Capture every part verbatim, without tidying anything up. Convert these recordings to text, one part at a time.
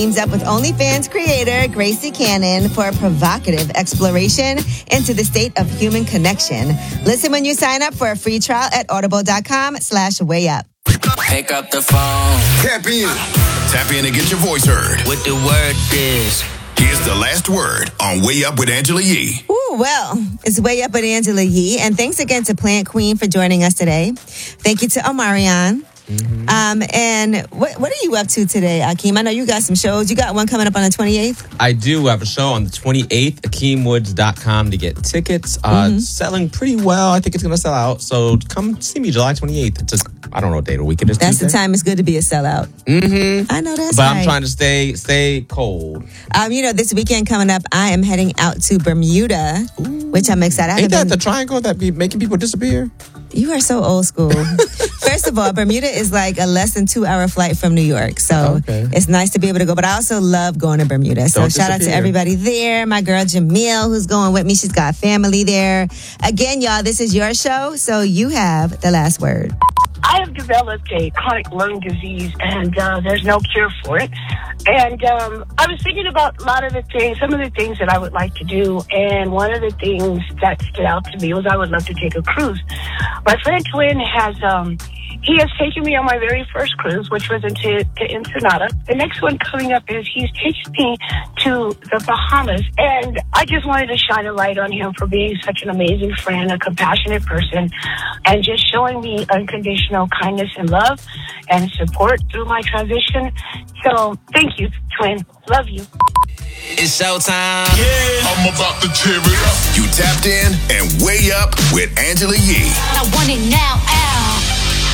Teams up with OnlyFans creator Gracie Cannon for a provocative exploration into the state of human connection. Listen when you sign up for a free trial at audible.com slash way up. Pick up the phone. Tap in. Tap in and get your voice heard. What the word is. Here's the last word on Way Up with Angela Yee. Ooh, well, it's Way Up with Angela Yee. And thanks again to Plant Queen for joining us today. Thank you to Omarion. Mm-hmm. Um, and what what are you up to today, Akeem? I know you got some shows. You got one coming up on the twenty-eighth? I do have a show on the twenty-eighth, akeem woods dot com to get tickets. Uh, mm-hmm. Selling pretty well. I think it's going to sell out. So come see me July twenty-eighth. It's just, I don't know what day of the week it is. That's Tuesday. The time it's good to be a sellout. Mm-hmm. I know that's But right. I'm trying to stay stay cold. Um, you know, this weekend coming up, I am heading out to Bermuda, Ooh. Which I'm excited. Ain't that been... the triangle that be making people disappear? You are so old school. First of all, Bermuda is like a less than two hour flight from New York. So okay. It's nice to be able to go. But I also love going to Bermuda. So Don't shout disappear. out to everybody there. My girl Jamil, who's going with me. She's got family there. Again, y'all, this is your show. So you have the last word. I have developed a chronic lung disease, and uh, there's no cure for it. And um, I was thinking about a lot of the things, some of the things that I would like to do. And one of the things that stood out to me was I would love to take a cruise. My friend Twin has, um, he has taken me on my very first cruise, which was into to Ensenada. The next one coming up is he's taking me to the Bahamas. And I just wanted to shine a light on him for being such an amazing friend, a compassionate person, and just showing me unconditional kindness and love and support through my transition. So thank you, Twin. Love you. It's showtime. Yeah, I'm about to tear it up. You tapped in and Way Up with Angela Yee. I want it now, Al.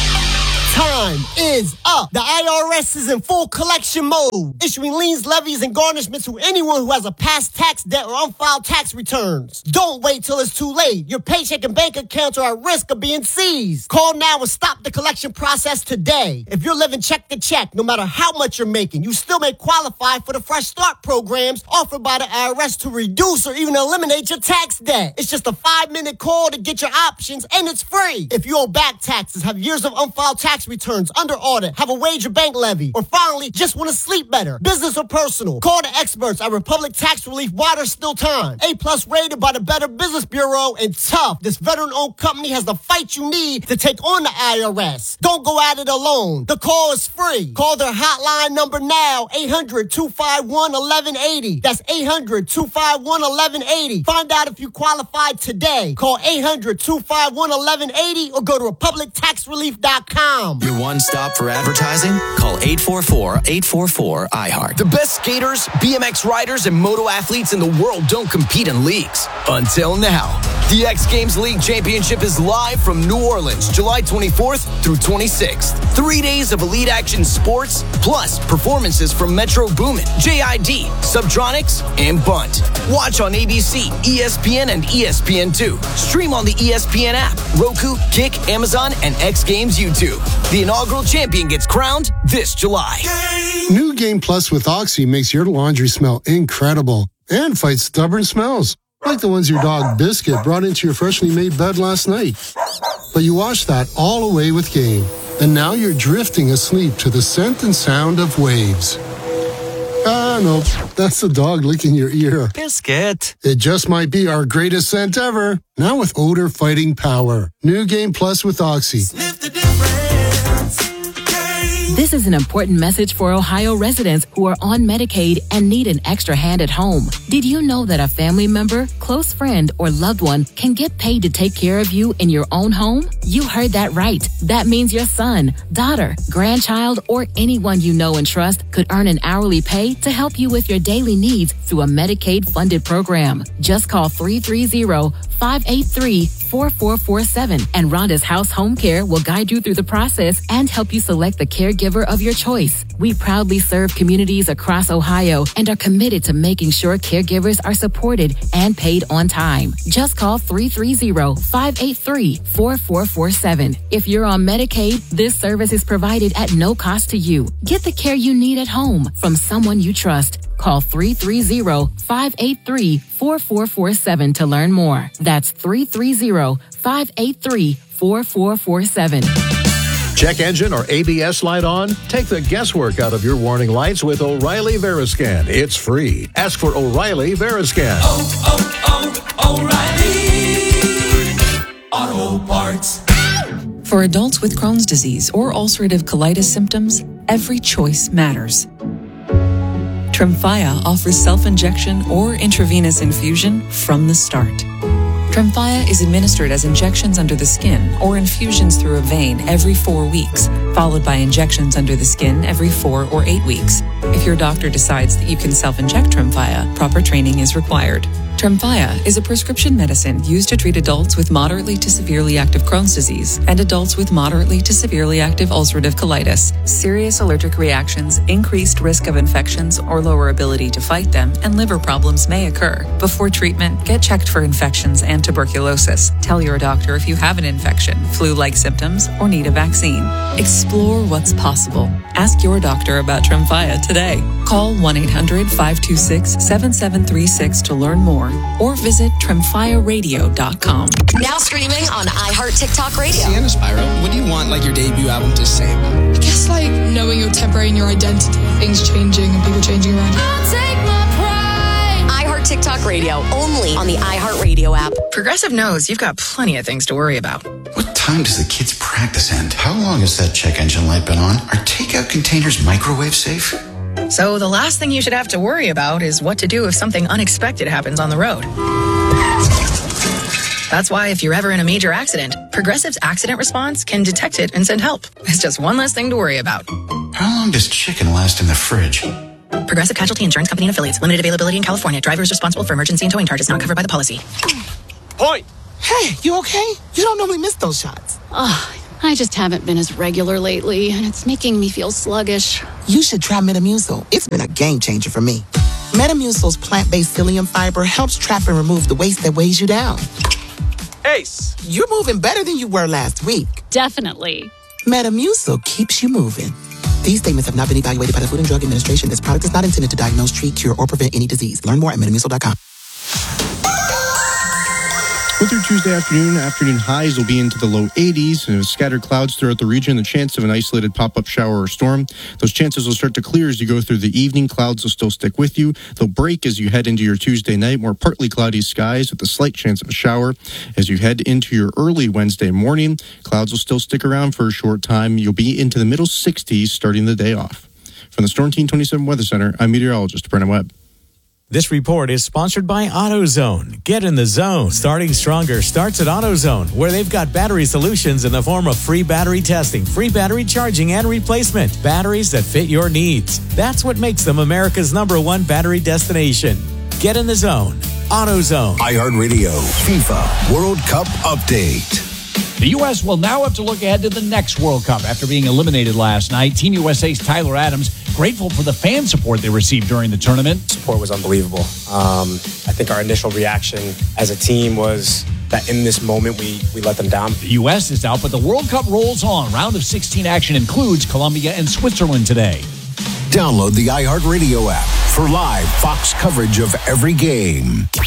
Time is up. The I R S is in full collection mode, issuing liens, levies, and garnishments to anyone who has a past tax debt or unfiled tax returns. Don't wait till it's too late. Your paycheck and bank accounts are at risk of being seized. Call now and stop the collection process today. If you're living check to check, no matter how much you're making, you still may qualify for the Fresh Start programs offered by the I R S to reduce or even eliminate your tax debt. It's just a five-minute call to get your options, and it's free. If you owe back taxes, have years of unfiled tax returns, under audit, have a wage or bank levy, or finally just want to sleep better, business or personal, call the experts at Republic Tax Relief while there's still time. A-plus rated by the Better Business Bureau, and tough. This veteran-owned company has the fight you need to take on the I R S. Don't go at it alone. The call is free. Call their hotline number now, eight hundred, two five one, eleven eighty. That's eight hundred, two five one, eleven eighty. Find out if you qualify today. Call eight hundred, two five one, eleven eighty or go to republic tax relief dot com. Your one stop for advertising? Call eight four four, eight four four, I heart. The best skaters, B M X riders, and moto athletes in the world don't compete in leagues. Until now. The X Games League Championship is live from New Orleans, July twenty-fourth through twenty-sixth. Three days of elite action sports, plus performances from Metro Boomin, J I D, Subtronics, and Bunt. Watch on A B C, E S P N, and E S P N two. Stream on the E S P N app, Roku, Kick, Amazon, and X Games YouTube. The inaugural champion gets crowned this July. New Game Plus with Oxy makes your laundry smell incredible and fights stubborn smells, like the ones your dog Biscuit brought into your freshly made bed last night. But you washed that all away with Game, and now you're drifting asleep to the scent and sound of waves. Ah, no, that's the dog licking your ear. Biscuit. It just might be our greatest scent ever, now with odor fighting power. New Game Plus with Oxy. Sniff the difference. This is an important message for Ohio residents who are on Medicaid and need an extra hand at home. Did you know that a family member, close friend, or loved one can get paid to take care of you in your own home? You heard that right. That means your son, daughter, grandchild, or anyone you know and trust could earn an hourly pay to help you with your daily needs through a Medicaid-funded program. Just call three three zero, five eight three, four four four seven and Rhonda's House Home Care will guide you through the process and help you select the caregiver of your choice. We proudly serve communities across Ohio and are committed to making sure caregivers are supported and paid on time. Just call three three zero, five eight three, four four four seven. If you're on Medicaid, this service is provided at no cost to you. Get the care you need at home from someone you trust. Call three three zero, five eight three, four four four seven to learn more. That's three three zero, five eight three, four four four seven. Check engine or A B S light on? Take the guesswork out of your warning lights with O'Reilly Veriscan. It's free. Ask for O'Reilly Veriscan. Oh, oh, oh, O'Reilly Auto Parts. For adults with Crohn's disease or ulcerative colitis symptoms, every choice matters. Tremfya offers self-injection or intravenous infusion from the start. Tremfya is administered as injections under the skin or infusions through a vein every four weeks, followed by injections under the skin every four or eight weeks. If your doctor decides that you can self-inject Tremfya, proper training is required. Tremfya is a prescription medicine used to treat adults with moderately to severely active Crohn's disease and adults with moderately to severely active ulcerative colitis. Serious allergic reactions, increased risk of infections or lower ability to fight them, and liver problems may occur. Before treatment, get checked for infections and tuberculosis. Tell your doctor if you have an infection, flu-like symptoms, or need a vaccine. Explore what's possible. Ask your doctor about Tremfya today. Call one eight hundred five two six seven seven three six to learn more, or visit tremfya radio dot com. Now streaming on iHeart TikTok Radio. Sienna Spyro, what do you want like your debut album to say about? I guess like knowing your temporary and your identity, things changing and people changing around you. I'll take my pride. iHeart TikTok Radio, only on the iHeart Radio app. Progressive knows you've got plenty of things to worry about. What time does the kids' practice end? How long has that check engine light been on? Are takeout containers microwave safe? So the last thing you should have to worry about is what to do if something unexpected happens on the road. That's why if you're ever in a major accident, Progressive's accident response can detect it and send help. It's just one less thing to worry about. How long does chicken last in the fridge? Progressive Casualty Insurance Company and Affiliates. Limited availability in California. Driver is responsible for emergency and towing charges not covered by the policy. Point! Hey, you okay? You don't normally miss those shots. Oh, I just haven't been as regular lately, and it's making me feel sluggish. You should try Metamucil. It's been a game changer for me. Metamucil's plant-based psyllium fiber helps trap and remove the waste that weighs you down. Ace, you're moving better than you were last week. Definitely. Metamucil keeps you moving. These statements have not been evaluated by the Food and Drug Administration. This product is not intended to diagnose, treat, cure, or prevent any disease. Learn more at metamucil dot com. With your Tuesday afternoon, afternoon highs will be into the low eighties and scattered clouds throughout the region. The chance of an isolated pop-up shower or storm. Those chances will start to clear as you go through the evening. Clouds will still stick with you. They'll break as you head into your Tuesday night. More partly cloudy skies with a slight chance of a shower. As you head into your early Wednesday morning, clouds will still stick around for a short time. You'll be into the middle sixties starting the day off. From the Storm Team twenty-seven Weather Center, I'm meteorologist Brennan Webb. This report is sponsored by AutoZone. Get in the zone. Starting stronger starts at AutoZone, where they've got battery solutions in the form of free battery testing, free battery charging, and replacement. Batteries that fit your needs. That's what makes them America's number one battery destination. Get in the zone. AutoZone. iHeartRadio FIFA World Cup Update. The U S will now have to look ahead to the next World Cup after being eliminated last night. Team U S A's Tyler Adams grateful for the fan support they received during the tournament. Support was unbelievable. Um, I think our initial reaction as a team was that in this moment we, we let them down. The U S is out, but the World Cup rolls on. Round of sixteen action includes Colombia and Switzerland today. Download the iHeartRadio app for live Fox coverage of every game.